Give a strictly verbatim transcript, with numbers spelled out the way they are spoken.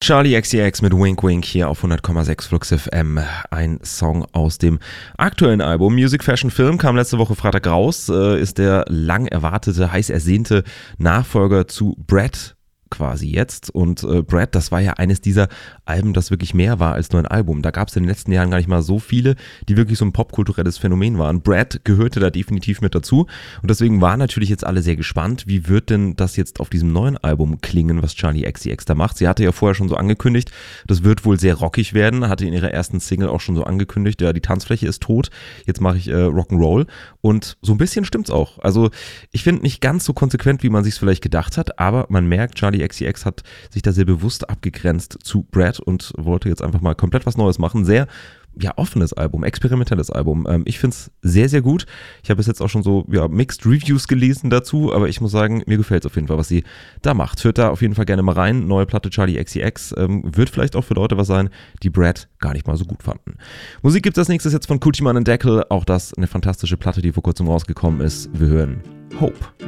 Charli X C X mit Wink Wink hier auf hundert Komma sechs Flux F M. Ein Song aus dem aktuellen Album Music Fashion Film, kam letzte Woche Freitag raus, äh, ist der lang erwartete, heiß ersehnte Nachfolger zu Brat quasi jetzt. Und äh, Brat, das war ja eines dieser Alben, das wirklich mehr war als nur ein Album. Da gab es in den letzten Jahren gar nicht mal so viele, die wirklich so ein popkulturelles Phänomen waren. Brat gehörte da definitiv mit dazu und deswegen waren natürlich jetzt alle sehr gespannt, wie wird denn das jetzt auf diesem neuen Album klingen, was Charli X C X da macht. Sie hatte ja vorher schon so angekündigt, das wird wohl sehr rockig werden, hatte in ihrer ersten Single auch schon so angekündigt, ja, die Tanzfläche ist tot, jetzt mache ich äh, Rock'n'Roll und so ein bisschen stimmt's auch. Also ich finde nicht ganz so konsequent, wie man sich's vielleicht gedacht hat, aber man merkt, Charli X C X hat sich da sehr bewusst abgegrenzt zu Brat und wollte jetzt einfach mal komplett was Neues machen. Sehr, ja, offenes Album, experimentelles Album. Ähm, ich finde es sehr, sehr gut. Ich habe bis jetzt auch schon so, ja, Mixed Reviews gelesen dazu, aber ich muss sagen, mir gefällt es auf jeden Fall, was sie da macht. Hört da auf jeden Fall gerne mal rein. Neue Platte Charli X C X ähm, wird vielleicht auch für Leute was sein, die Brat gar nicht mal so gut fanden. Musik gibt es als nächstes jetzt von Coochie Man and Deckel. Auch das eine fantastische Platte, die vor kurzem rausgekommen ist. Wir hören Hope.